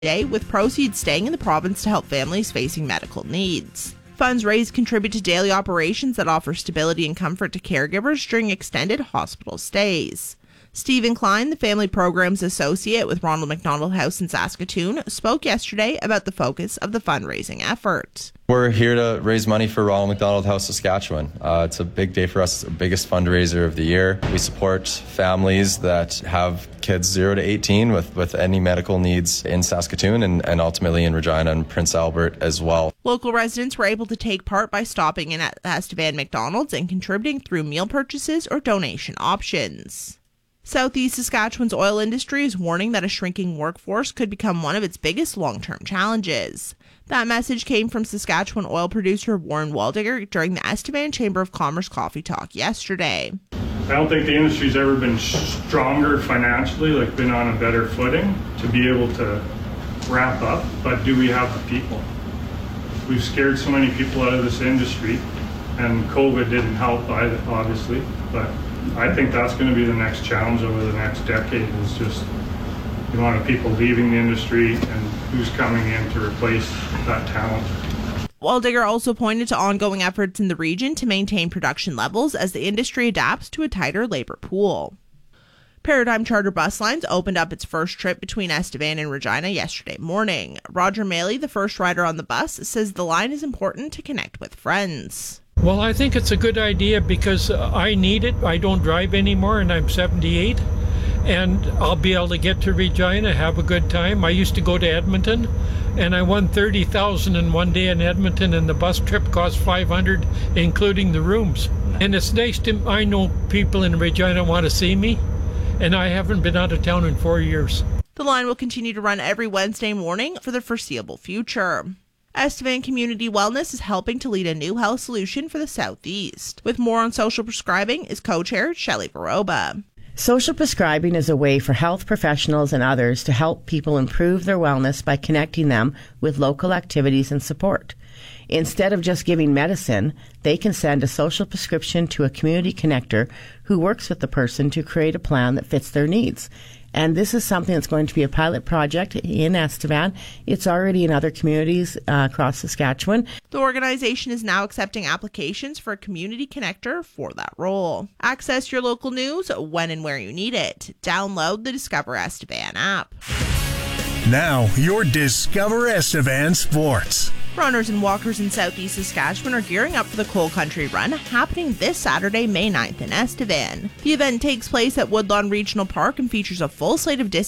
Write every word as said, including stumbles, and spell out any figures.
today, with proceeds staying in the province to help families facing medical needs. Funds raised contribute to daily operations that offer stability and comfort to caregivers during extended hospital stays. Stephen Klein, the Family Programs Associate with Ronald McDonald House in Saskatoon, spoke yesterday about the focus of the fundraising effort. We're here to raise money for Ronald McDonald House Saskatchewan. Uh, it's a big day for us. It's the biggest fundraiser of the year. We support families that have kids zero to eighteen with, with any medical needs in Saskatoon and, and ultimately in Regina and Prince Albert as well. Local residents were able to take part by stopping in at Estevan McDonald's and contributing through meal purchases or donation options. Southeast Saskatchewan's oil industry is warning that a shrinking workforce could become one of its biggest long-term challenges. That message came from Saskatchewan oil producer Warren Waldinger during the Estevan Chamber of Commerce Coffee Talk yesterday. I don't think the industry's ever been stronger financially, like been on a better footing to be able to ramp up, but do we have the people? We've scared so many people out of this industry, and COVID didn't help either, obviously, but I think that's going to be the next challenge over the next decade, is just the amount of people leaving the industry and who's coming in to replace that talent. Waldinger also pointed to ongoing efforts in the region to maintain production levels as the industry adapts to a tighter labor pool. Paradigm Charter Bus Lines opened up its first trip between Estevan and Regina yesterday morning. Roger Maley, the first rider on the bus, says the line is important to connect with friends. Well, I think it's a good idea because I need it. I don't drive anymore and I'm seventy-eight, and I'll be able to get to Regina, have a good time. I used to go to Edmonton and I won thirty thousand dollars in one day in Edmonton, and the bus trip cost five hundred dollars including the rooms. And it's nice to, I know people in Regina want to see me, and I haven't been out of town in four years. The line will continue to run every Wednesday morning for the foreseeable future. Estevan Community Wellness is helping to lead a new health solution for the Southeast. With more on social prescribing is co-chair Shelley Varoba. Social prescribing is a way for health professionals and others to help people improve their wellness by connecting them with local activities and support. Instead of just giving medicine, they can send a social prescription to a community connector who works with the person to create a plan that fits their needs. And this is something that's going to be a pilot project in Estevan. It's already in other communities uh, across Saskatchewan. The organization is now accepting applications for a community connector for that role. Access your local news when and where you need it. Download the Discover Estevan app. Now, your Discover Estevan Sports. Runners and walkers in Southeast Saskatchewan are gearing up for the Coal Country Run, happening this Saturday, May ninth in Estevan. The event takes place at Woodlawn Regional Park and features a full slate of distance